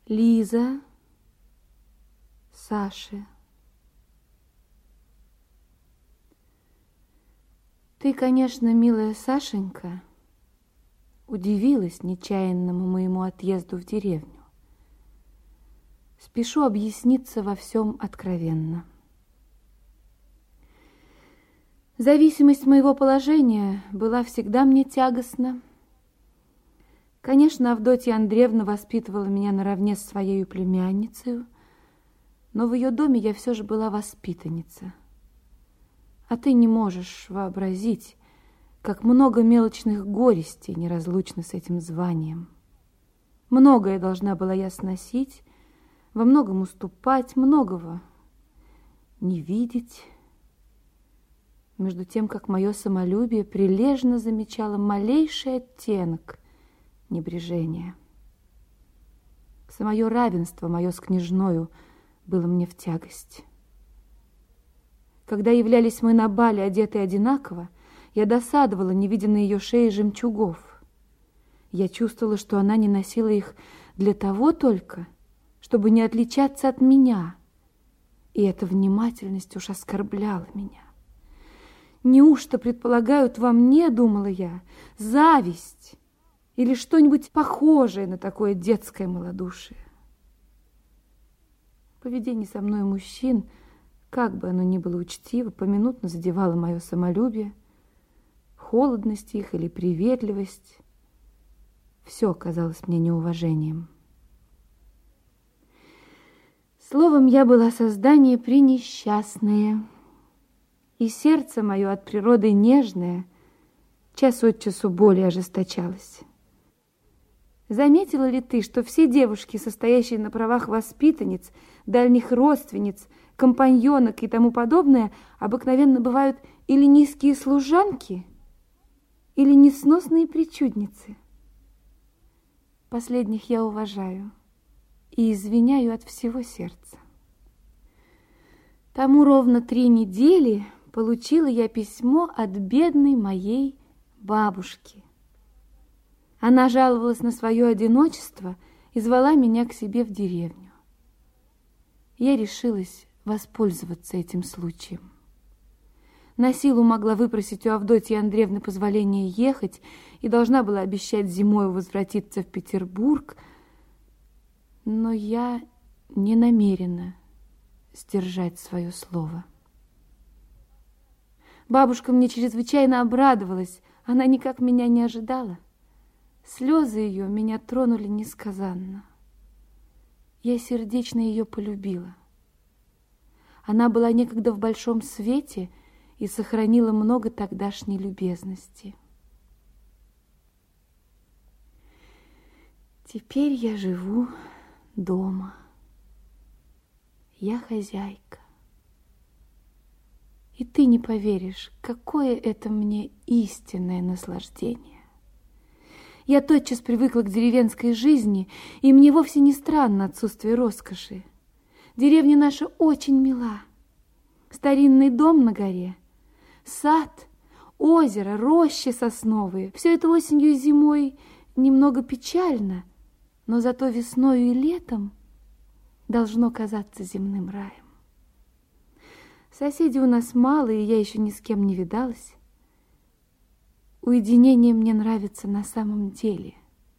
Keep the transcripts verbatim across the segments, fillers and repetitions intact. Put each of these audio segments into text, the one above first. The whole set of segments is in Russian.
Лиза, Саше. Ты, конечно, милая Сашенька, удивилась нечаянному моему отъезду в деревню. Спешу объясниться во всем откровенно. Зависимость моего положения была всегда мне тягостна. Конечно, Авдотья Андреевна воспитывала меня наравне с своей племянницей, но в ее доме я все же была воспитанница. А ты не можешь вообразить, как много мелочных горестей неразлучно с этим званием. Многое должна была я сносить, во многом уступать, многого не видеть, между тем, как мое самолюбие прилежно замечало малейший оттенок небрежения. Самое равенство мое с княжною было мне в тягость. Когда являлись мы на бале, одетые одинаково, я досадовала, не видя на ее шее жемчугов. Я чувствовала, что она не носила их для того только, чтобы не отличаться от меня, и эта внимательность уж оскорбляла меня. Неужто предполагают во мне, думала я, зависть или что-нибудь похожее на такое детское малодушие? Поведение со мной мужчин, как бы оно ни было учтиво, поминутно задевало мое самолюбие, холодность их или приветливость. Все казалось мне неуважением. Словом, я была создание пренесчастное, и сердце мое от природы нежное час от часу более ожесточалось. Заметила ли ты, что все девушки, состоящие на правах воспитанниц, дальних родственниц, компаньонок и тому подобное, обыкновенно бывают или низкие служанки, или несносные причудницы? Последних я уважаю и извиняю от всего сердца. Тому ровно три недели получила я письмо от бедной моей бабушки. Она жаловалась на свое одиночество и звала меня к себе в деревню. Я решилась воспользоваться этим случаем. На силу могла выпросить у Авдотьи Андреевны позволение ехать и должна была обещать зимой возвратиться в Петербург, но я не намерена сдержать свое слово. Бабушка мне чрезвычайно обрадовалась, она никак меня не ожидала. Слезы ее меня тронули несказанно. Я сердечно ее полюбила. Она была некогда в большом свете и сохранила много тогдашней любезности. Теперь я живу дома. Я хозяйка. И ты не поверишь, какое это мне истинное наслаждение. Я тотчас привыкла к деревенской жизни, и мне вовсе не странно отсутствие роскоши. Деревня наша очень мила. Старинный дом на горе, сад, озеро, рощи сосновые. Все это осенью и зимой немного печально, но зато весною и летом должно казаться земным раем. Соседей у нас мало, и я еще ни с кем не видалась. Уединение мне нравится на самом деле,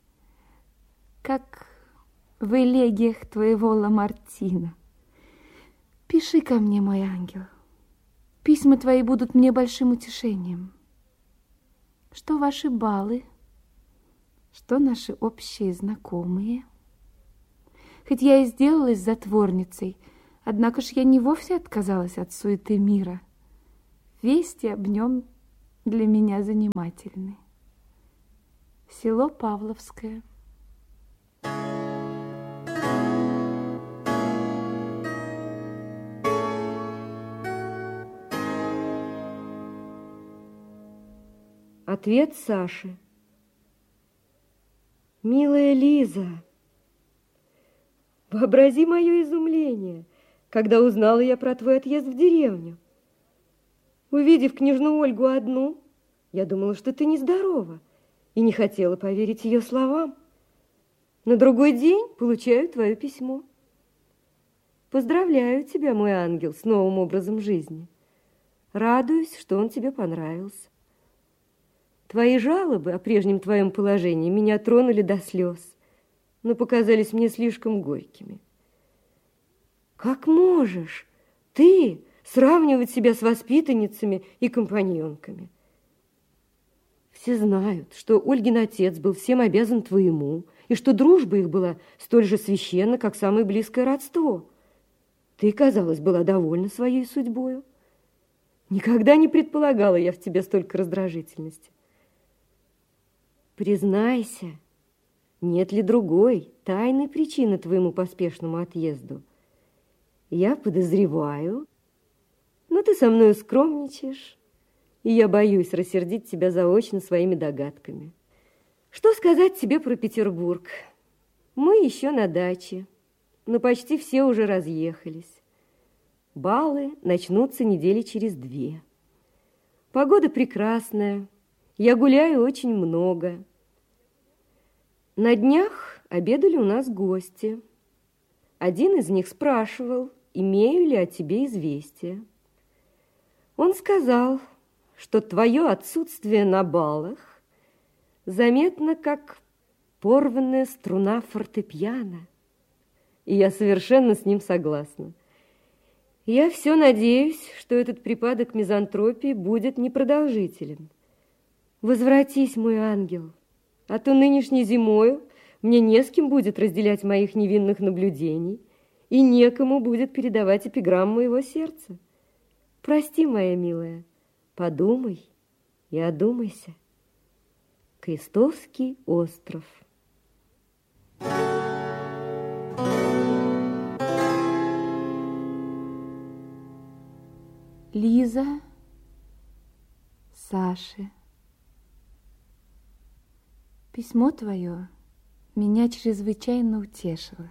как в элегиях твоего Ламартина. Пиши ко мне, мой ангел. Письма твои будут мне большим утешением. Что ваши балы? Что наши общие знакомые? Хоть я и сделалась затворницей, однако ж я не вовсе отказалась от суеты мира. Вести об нем для меня занимательны. Село Павловское. Ответ Саши. Милая Лиза, вообрази мое изумление, когда узнала я про твой отъезд в деревню. Увидев княжну Ольгу одну, я думала, что ты нездорова, и не хотела поверить ее словам. На другой день получаю твое письмо. Поздравляю тебя, мой ангел, с новым образом жизни. Радуюсь, что он тебе понравился. Твои жалобы о прежнем твоем положении меня тронули до слез, но показались мне слишком горькими. Как можешь ты сравнивать себя с воспитанницами и компаньонками? Все знают, что Ольгин отец был всем обязан твоему, и что дружба их была столь же священна, как самое близкое родство. Ты, казалось, была довольна своей судьбою. Никогда не предполагала я в тебе столько раздражительности. Признайся, нет ли другой тайной причины твоему поспешному отъезду? Я подозреваю, но ты со мной скромничаешь, и я боюсь рассердить тебя заочно своими догадками. Что сказать тебе про Петербург? Мы еще на даче, но почти все уже разъехались. Балы начнутся недели через две. Погода прекрасная, я гуляю очень много. На днях обедали у нас гости. Один из них спрашивал, имею ли о тебе известие. Он сказал, что твое отсутствие на балах заметно как порванная струна фортепиано. И я совершенно с ним согласна. Я все надеюсь, что этот припадок мизантропии будет непродолжителен. Возвратись, мой ангел, а то нынешней зимою мне не с кем будет разделять моих невинных наблюдений, и некому будет передавать эпиграмму моего сердца. Прости, моя милая, подумай и одумайся. Крестовский остров. Лиза, Саше. Письмо твое меня чрезвычайно утешило.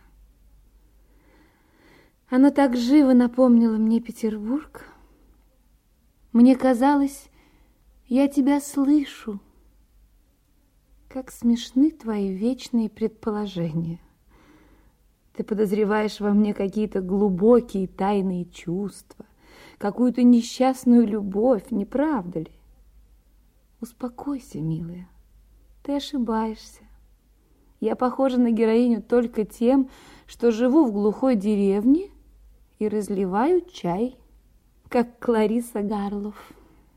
Оно так живо напомнило мне Петербург. Мне казалось, я тебя слышу. Как смешны твои вечные предположения. Ты подозреваешь во мне какие-то глубокие тайные чувства, какую-то несчастную любовь, не правда ли? Успокойся, милая, ты ошибаешься. Я похожа на героиню только тем, что живу в глухой деревне и разливаю чай, как Клариса Гарлов.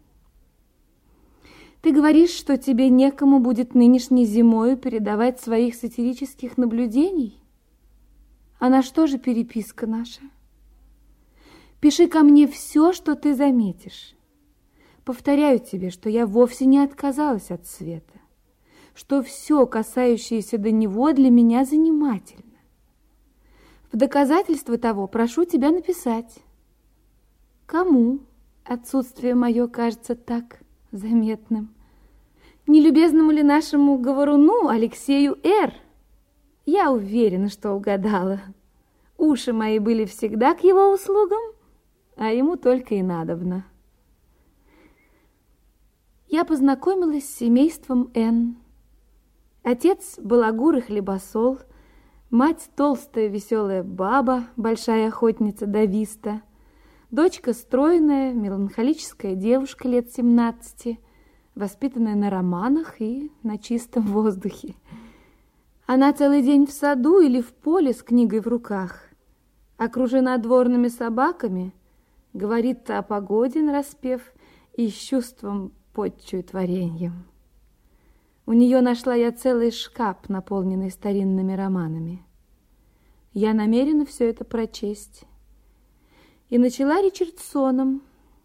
Ты говоришь, что тебе некому будет нынешней зимою передавать своих сатирических наблюдений? А на что же переписка наша? Пиши ко мне все, что ты заметишь. Повторяю тебе, что я вовсе не отказалась от света, что все, касающееся до него, для меня занимательно. В доказательство того прошу тебя написать, кому отсутствие мое кажется так заметным. Нелюбезному ли нашему говоруну Алексею Р? Я уверена, что угадала. Уши мои были всегда к его услугам, а ему только и надобно. Я познакомилась с семейством Н. Отец балагур и хлебосол, мать толстая веселая баба, большая охотница до виста, дочка стройная, меланхолическая девушка лет семнадцати, воспитанная на романах и на чистом воздухе. Она целый день в саду или в поле с книгой в руках, окружена дворными собаками, говорит о погоде нараспев и с чувством подчует вареньем. У нее нашла я целый шкаф, наполненный старинными романами. Я намерена все это прочесть. И начала Ричардсоном.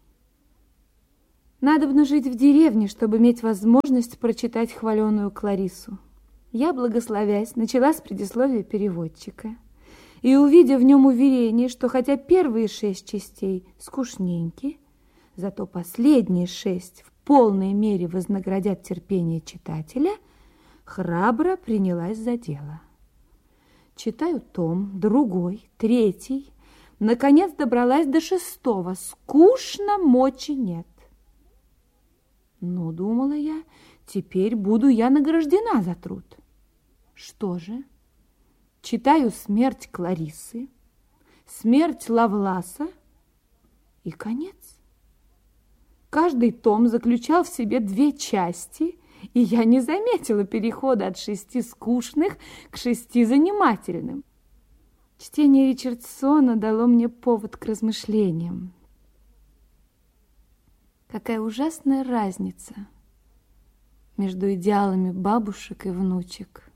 Надобно жить в деревне, чтобы иметь возможность прочитать хваленую Кларису. Я, благословясь, начала с предисловия переводчика. И, увидя в нем уверение, что хотя первые шесть частей скучненьки, зато последние шесть в полной мере вознаградят терпение читателя, храбро принялась за дело. Читаю том, другой, третий. Наконец добралась до шестого. Скучно, мочи нет. Ну, думала я, теперь буду я награждена за труд. Что же? читаю «Смерть Клариссы», «Смерть Лавласа» и конец. Каждый том заключал в себе две части, и я не заметила перехода от шести скучных к шести занимательным. Чтение Ричардсона дало мне повод к размышлениям. Какая ужасная разница между идеалами бабушек и внучек.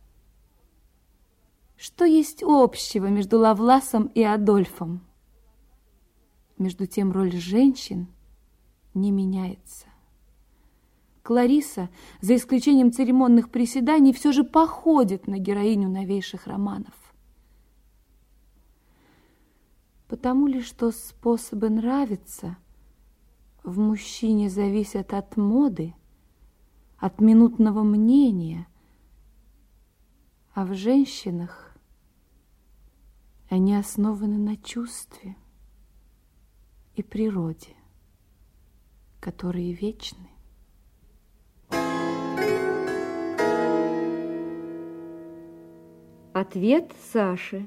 Что есть общего между Лавласом и Адольфом? Между тем роль женщин не меняется. Кларисса, за исключением церемонных приседаний, все же походит на героиню новейших романов. Потому ли, что способы нравиться в мужчине зависят от моды, от минутного мнения, а в женщинах они основаны на чувстве и природе, которые вечны. Ответ Саши.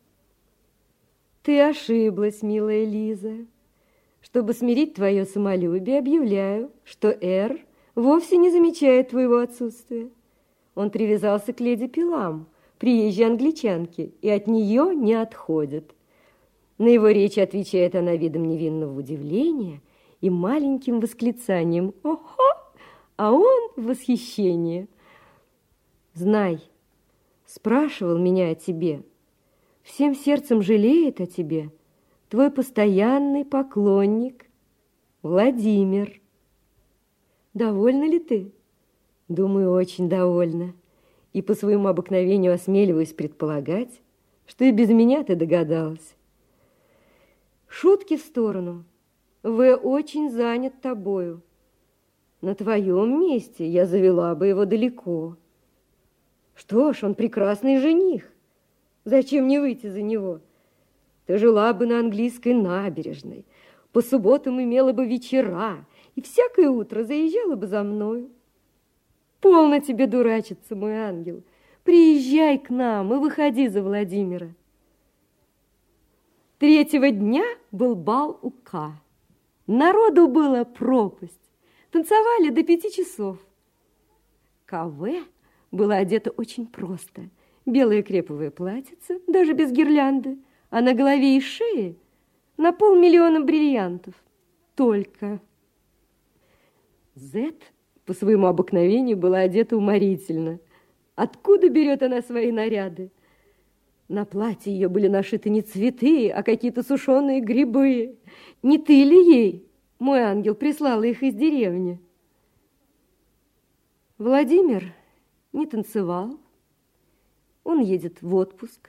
Ты ошиблась, милая Лиза. Чтобы смирить твое самолюбие, объявляю, что Р вовсе не замечает твоего отсутствия. Он привязался к леди Пилам, приезжей англичанке, и от нее не отходит. На его речи отвечает она видом невинного удивления и маленьким восклицанием «Ого!», а он в восхищении. Знай, спрашивал меня о тебе, всем сердцем жалеет о тебе твой постоянный поклонник Владимир. Довольна ли ты? Думаю, очень довольна. И по своему обыкновению осмеливаюсь предполагать, что и без меня ты догадалась. Шутки в сторону. В очень занят тобою. На твоем месте я завела бы его далеко. Что ж, он прекрасный жених. Зачем не выйти за него? Ты жила бы на английской набережной, по субботам имела бы вечера и всякое утро заезжала бы за мною. Полно тебе дурачиться, мой ангел. Приезжай к нам и выходи за Владимира. Третьего дня был бал у К. Народу было пропасть. Танцевали до пяти часов. КВ была одета очень просто. Белое креповое платьице, даже без гирлянды, а на голове и шее на полмиллиона бриллиантов. Только З по своему обыкновению была одета уморительно. Откуда берет она свои наряды? На платье ее были нашиты не цветы, а какие-то сушеные грибы. Не ты ли ей, мой ангел, прислала их из деревни? Владимир не танцевал. Он едет в отпуск.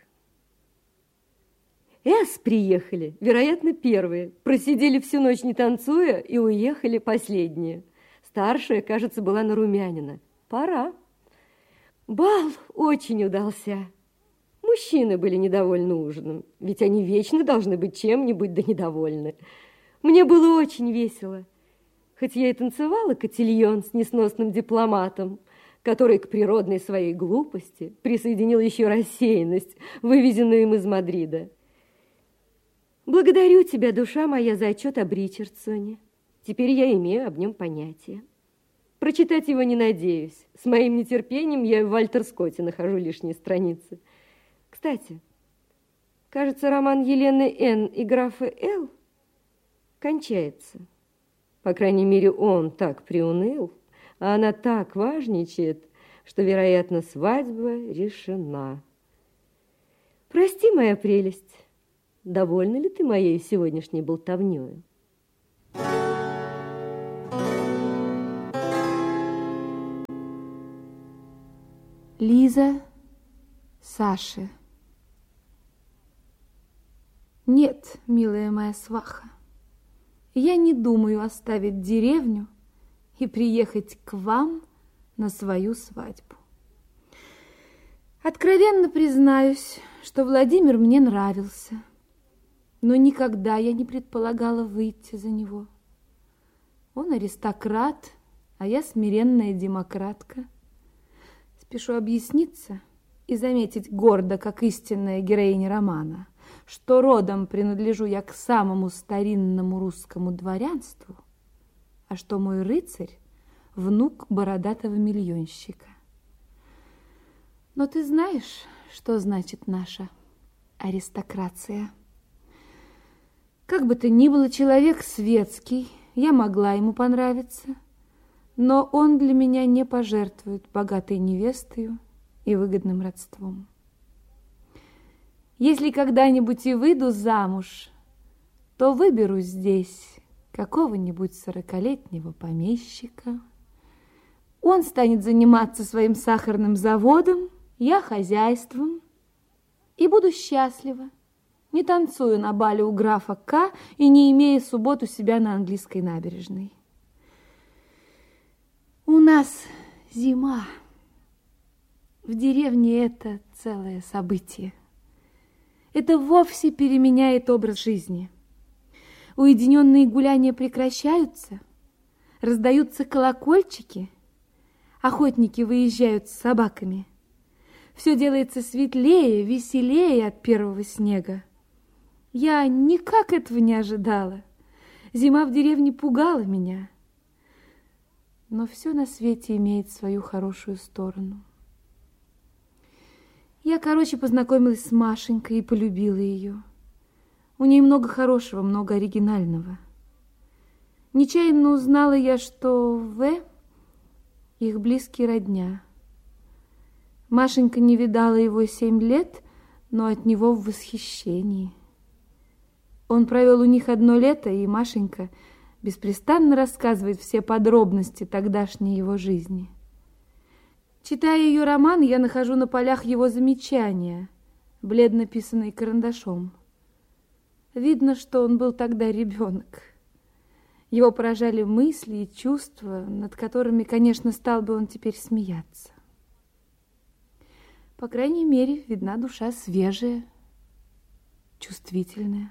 С приехали, вероятно, первые. Просидели всю ночь не танцуя и уехали последние. Старшая, кажется, была нарумянина. Пора. Бал очень удался. Мужчины были недовольны ужином, ведь они вечно должны быть чем-нибудь да недовольны. Мне было очень весело. Хоть я и танцевала котильон с несносным дипломатом, который к природной своей глупости присоединил еще рассеянность, вывезенную им из Мадрида. Благодарю тебя, душа моя, за отчет об Ричардсоне. Теперь я имею об нем понятие. Прочитать его не надеюсь. С моим нетерпением я в Вальтер Скотте нахожу лишние страницы. Кстати, кажется, роман Елены Н. и графа Л. кончается. По крайней мере, он так приуныл, а она так важничает, что, вероятно, свадьба решена. Прости, моя прелесть, довольна ли ты моей сегодняшней болтовнёю? Лиза Саше. Нет, милая моя сваха, я не думаю оставить деревню и приехать к вам на свою свадьбу. Откровенно признаюсь, что Владимир мне нравился, но никогда я не предполагала выйти за него. Он аристократ, а я смиренная демократка. Спешу объясниться и заметить гордо, как истинная героиня романа, что родом принадлежу я к самому старинному русскому дворянству, а что мой рыцарь — внук бородатого миллионщика. Но ты знаешь, что значит наша аристокрация? Как бы то ни было, человек светский, я могла ему понравиться, но он для меня не пожертвует богатой невестою и выгодным родством. Если когда-нибудь и выйду замуж, то выберу здесь какого-нибудь сорокалетнего помещика. Он станет заниматься своим сахарным заводом, я хозяйством, и буду счастлива, не танцую на бале у графа К и не имея суббот у себя на английской набережной. У нас зима. В деревне это целое событие. Это вовсе переменяет образ жизни. Уединенные гуляния прекращаются, раздаются колокольчики, охотники выезжают с собаками. Все делается светлее, веселее от первого снега. Я никак этого не ожидала. Зима в деревне пугала меня. Но все на свете имеет свою хорошую сторону. Я, короче, познакомилась с Машенькой и полюбила ее. У нее много хорошего, много оригинального. Нечаянно узнала я, что В — их близкий родня. Машенька не видала его семь лет, но от него в восхищении. Он провел у них одно лето, и Машенька беспрестанно рассказывает все подробности тогдашней его жизни. Читая ее роман, я нахожу на полях его замечания, бледно писанные карандашом. Видно, что он был тогда ребенок. Его поражали мысли и чувства, над которыми, конечно, стал бы он теперь смеяться. По крайней мере, видна душа свежая, чувствительная.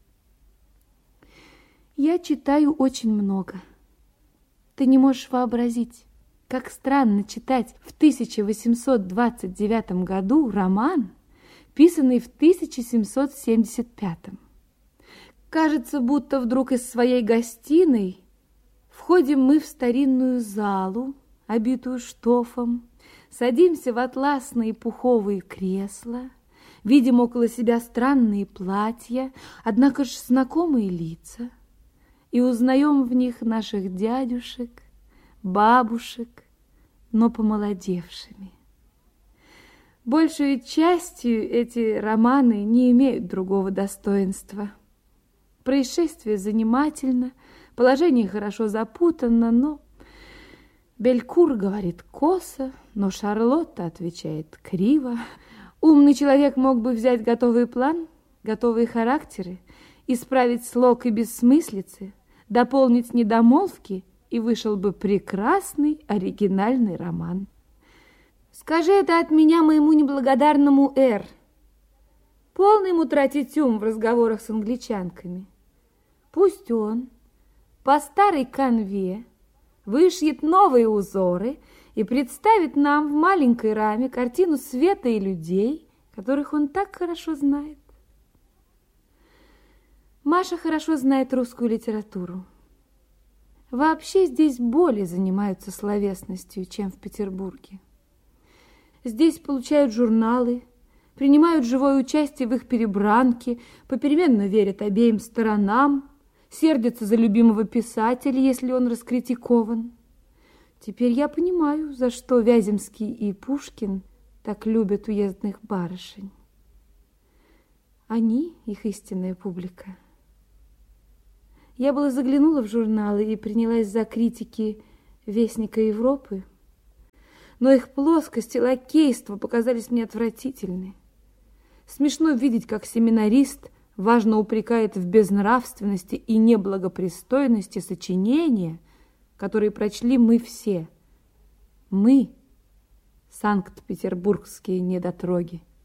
Я читаю очень много. Ты не можешь вообразить, как странно читать в тысяча восемьсот двадцать девятом году роман, писанный в тысяча семьсот семьдесят пятом. Кажется, будто вдруг из своей гостиной входим мы в старинную залу, обитую штофом, садимся в атласные пуховые кресла, видим около себя странные платья, однако ж знакомые лица, и узнаем в них наших дядюшек, бабушек, но помолодевшими. Большей частью эти романы не имеют другого достоинства. Происшествие занимательно, положение хорошо запутано, но Белькур говорит косо, но Шарлотта отвечает криво. Умный человек мог бы взять готовый план, готовые характеры, исправить слог и бессмыслицы, дополнить недомолвки, и вышел бы прекрасный оригинальный роман. Скажи это от меня моему неблагодарному Р. Полный ему тратить ум в разговорах с англичанками. Пусть он по старой канве вышьет новые узоры и представит нам в маленькой раме картину света и людей, которых он так хорошо знает. Маша хорошо знает русскую литературу. Вообще здесь более занимаются словесностью, чем в Петербурге. Здесь получают журналы, принимают живое участие в их перебранке, попеременно верят обеим сторонам, сердятся за любимого писателя, если он раскритикован. Теперь я понимаю, за что Вяземский и Пушкин так любят уездных барышень. Они, их истинная публика. Я была заглянула в журналы и принялась за критики Вестника Европы, но их плоскость и лакейство показались мне отвратительны. Смешно видеть, как семинарист важно упрекает в безнравственности и неблагопристойности сочинения, которые прочли мы все. Мы, санкт-петербургские недотроги.